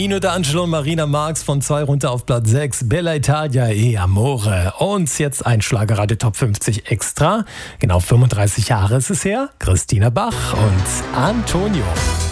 Nino D'Angelo und Marina Marx von 2 runter auf Platz 6. Bella Italia e Amore. Und jetzt ein Schlagerradio Top 50 Extra. Genau 35 Jahre ist es her. Christina Bach und Antonio.